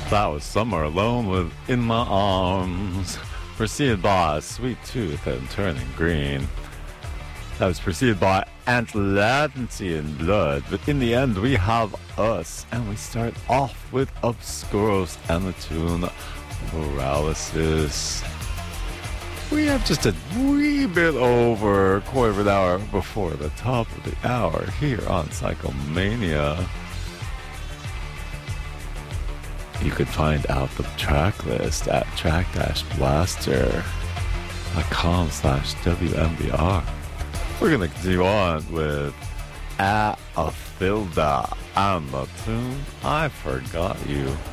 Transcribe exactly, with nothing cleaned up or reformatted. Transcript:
That was Summer Alone with In My Arms, preceded by Sweet Tooth and Turning Green. That was preceded by Atlantean Blood, but in the end we have Us, and we start off with Obscuros and the tune Paralysis. We have just a wee bit over a quarter of an hour before the top of the hour here on Psychomania. You can find out the track list at track dash blaster dot com slash W M B R. We're going to continue on with Athilda and the tune I Forgot You.